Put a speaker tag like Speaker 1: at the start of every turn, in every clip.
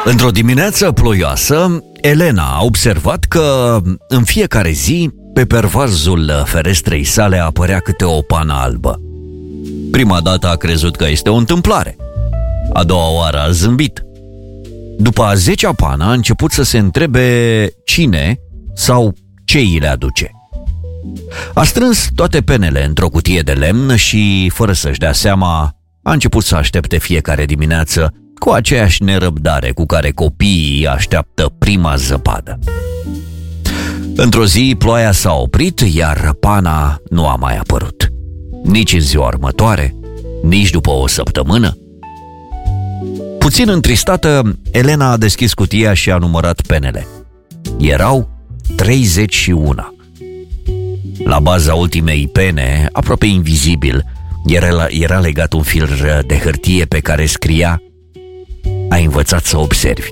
Speaker 1: Într-o dimineață ploioasă, Elena a observat că în fiecare zi, pe pervazul ferestrei sale apărea câte o pană albă. Prima dată a crezut că este o întâmplare. A doua oară a zâmbit. După a 10-a pană a început să se întrebe cine sau ce îi le aduce. A strâns toate penele într-o cutie de lemn și, fără să-și dea seama, a început să aștepte fiecare dimineață cu aceeași nerăbdare cu care copiii așteaptă prima zăpadă. Într-o zi, ploaia s-a oprit, iar pana nu a mai apărut. Nici în ziua următoare, nici după o săptămână. Puțin întristată, Elena a deschis cutia și a numărat penele. Erau 31. La baza ultimei pene, aproape invizibil, era legat un fir de hârtie pe care scria: "Ai învățat să observi."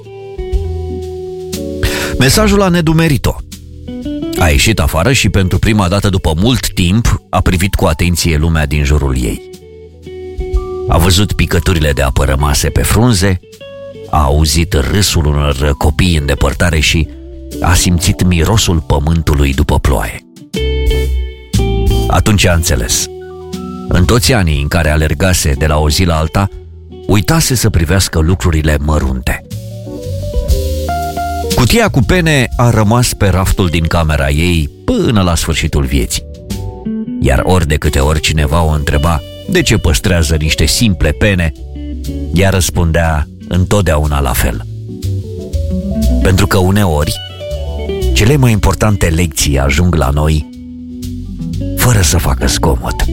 Speaker 1: Mesajul a nedumerit-o. A ieșit afară și pentru prima dată după mult timp a privit cu atenție lumea din jurul ei. A văzut picăturile de apă rămase pe frunze, a auzit râsul unor copii în depărtare și a simțit mirosul pământului după ploaie. Atunci a înțeles. În toți anii în care alergase de la o zi la alta, uitase să privească lucrurile mărunte. Cutia cu pene a rămas pe raftul din camera ei până la sfârșitul vieții. Iar ori de câte ori cineva o întreba de ce păstrează niște simple pene, ea răspundea întotdeauna la fel. Pentru că uneori, cele mai importante lecții ajung la noi fără să facă zgomot.